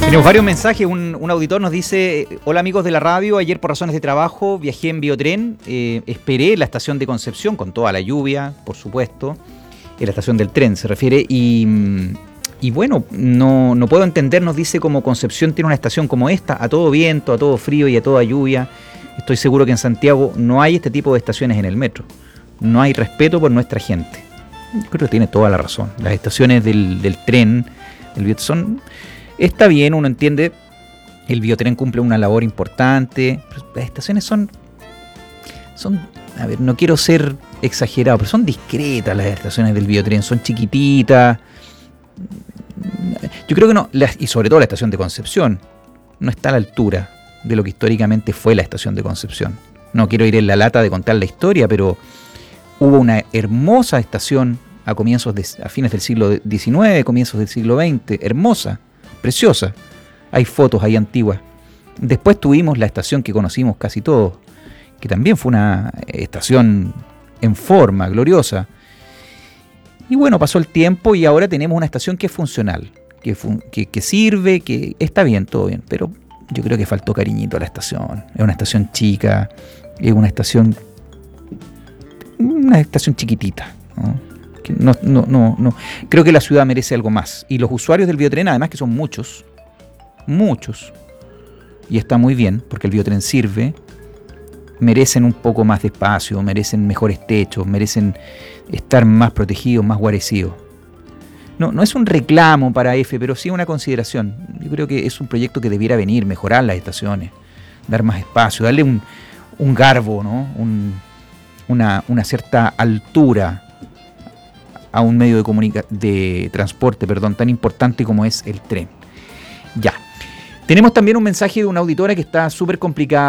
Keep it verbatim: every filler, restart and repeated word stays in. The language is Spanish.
Tenemos varios mensajes. Un, un auditor nos dice: hola amigos de la radio, ayer por razones de trabajo viajé en biotren, eh, esperé la estación de Concepción con toda la lluvia, por supuesto, en la estación del tren se refiere, y, y bueno, no, no puedo entender, nos dice, cómo Concepción tiene una estación como esta, a todo viento, a todo frío y a toda lluvia. Estoy seguro que en Santiago no hay este tipo de estaciones en el metro, no hay respeto por nuestra gente. Yo creo que tiene toda la razón. Las estaciones del, del tren, del biotren, son... Está bien, uno entiende, el biotren cumple una labor importante, pero las estaciones son, son, a ver, no quiero ser exagerado, pero son discretas las estaciones del biotren, son chiquititas. Yo creo que no, las, y sobre todo la estación de Concepción, no está a la altura de lo que históricamente fue la estación de Concepción. No quiero ir en la lata de contar la historia, pero hubo una hermosa estación a comienzos de, a fines del siglo diecinueve, comienzos del siglo veinte, hermosa, preciosa. Hay fotos ahí antiguas. Después tuvimos la estación que conocimos casi todos, que también fue una estación en forma, gloriosa. Y bueno, pasó el tiempo y ahora tenemos una estación que es funcional, que, fun- que, que sirve, que está bien, todo bien, pero yo creo que faltó cariñito a la estación. Es una estación chica, es una estación, una estación chiquitita, ¿no? No, no, no, no. Creo que la ciudad merece algo más. Y los usuarios del biotren, además que son muchos, muchos, y está muy bien, porque el biotren sirve, merecen un poco más de espacio, merecen mejores techos, merecen estar más protegidos, más guarecidos. No, no es un reclamo para F, pero sí una consideración. Yo creo que es un proyecto que debiera venir, mejorar las estaciones, dar más espacio, darle un, un garbo, ¿no? un, una, una cierta altura a un medio de, comunica- de transporte perdón, tan importante como es el tren. Ya. Tenemos también un mensaje de una auditora que está súper complicada.